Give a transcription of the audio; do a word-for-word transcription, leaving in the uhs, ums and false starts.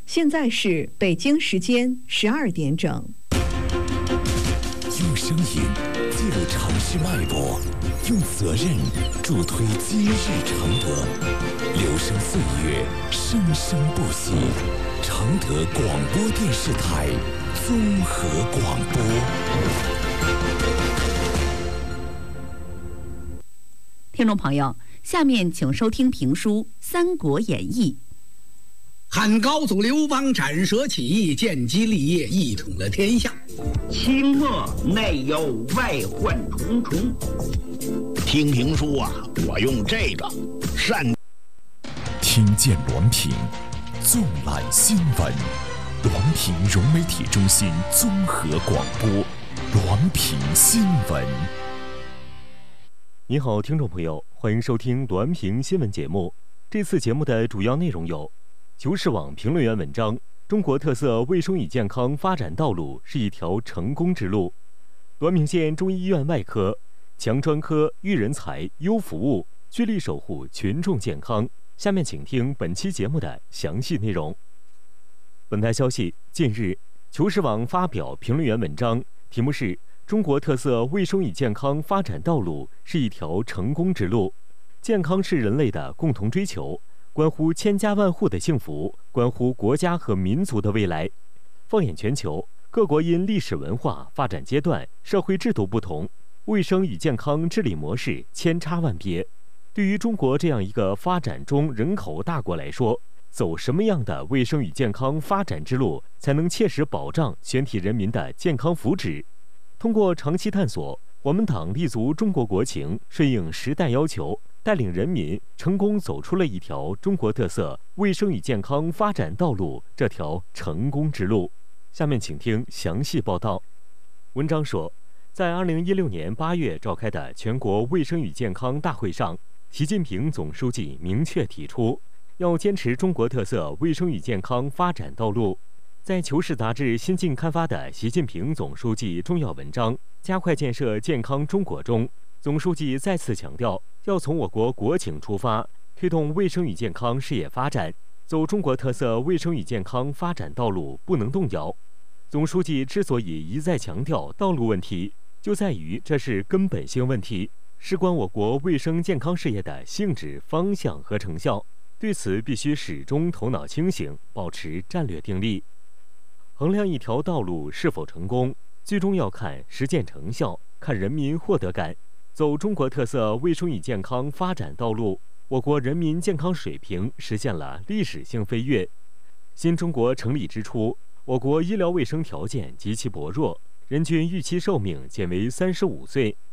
现在是北京时间十二点整。 用声音记录城市脉搏，用责任助推今日承德。留声岁月，生生不息。承德广播电视台综合广播。 听众朋友，下面请收听评书《三国演义》。 汉高祖刘邦斩蛇起义，建基立业，一统了天下。 清末内忧外患重重。 听评书啊，我用这个善。 听见滦平，纵览新闻。滦平融媒体中心综合广播，滦平新闻。 你好，听众朋友，欢迎收听滦平新闻节目。这次节目的主要内容有：求是网评论员文章，中国特色卫生与健康发展道路是一条成功之路。滦平县中医院外科强专科、育人才、优服务，聚力守护群众健康。下面请听本期节目的详细内容。本台消息，近日，求是网发表评论员文章，题目是中国特色卫生与健康发展道路是一条成功之路。健康是人类的共同追求，关乎千家万户的幸福，关乎国家和民族的未来。放眼全球，各国因历史文化、发展阶段、社会制度不同，卫生与健康治理模式千差万别。对于中国这样一个发展中人口大国来说，走什么样的卫生与健康发展之路，才能切实保障全体人民的健康福祉？通过长期探索，我们党立足中国国情，顺应时代要求，带领人民成功走出了一条中国特色卫生与健康发展道路这条成功之路。下面请听详细报道。文章说，在二零一六年八月召开的全国卫生与健康大会上，习近平总书记明确提出，要坚持中国特色卫生与健康发展道路。在《求是》杂志新近刊发的习近平总书记重要文章《加快建设健康中国》中，总书记再次强调，要从我国国情出发，推动卫生与健康事业发展，走中国特色卫生与健康发展道路不能动摇。总书记之所以一再强调道路问题，就在于这是根本性问题，事关我国卫生健康事业的性质、方向和成效，对此必须始终头脑清醒，保持战略定力。衡量一条道路是否成功，最终要看实践成效，看人民获得感。走中国特色卫生与健康发展道路，我国人民健康水平实现了历史性飞跃。新中国成立之初，我国医疗卫生条件极其薄弱，人均预期寿命仅为三十五岁。